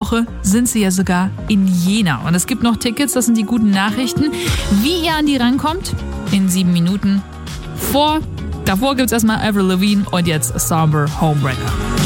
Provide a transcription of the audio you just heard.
Woche sind sie ja sogar in Jena. Und es gibt noch Tickets, das sind die guten Nachrichten. Wie ihr an die rankommt? In 7 Minuten. Davor gibt's erstmal Avril Lavigne und jetzt Somber Homebreaker.